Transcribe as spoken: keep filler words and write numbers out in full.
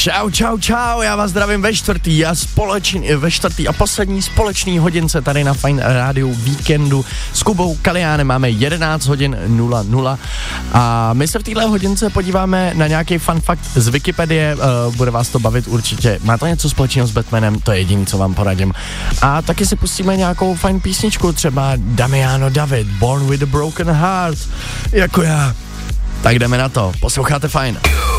Čau, čau, čau, já vás zdravím ve čtvrtý a společný, ve čtvrtý a poslední společný hodince tady na Fajn rádiu víkendu s Kubou Kaliánem. Máme jedenáct hodin nula nula a my se v téhle hodince podíváme na nějaký fun fact z Wikipedie, uh, bude vás to bavit určitě. Má to něco společného s Batmanem, to je jediný, co vám poradím. A taky si pustíme nějakou fajn písničku, třeba Damiano David, Born with a Broken Heart, jako já. Tak jdeme na to, posloucháte Fajn.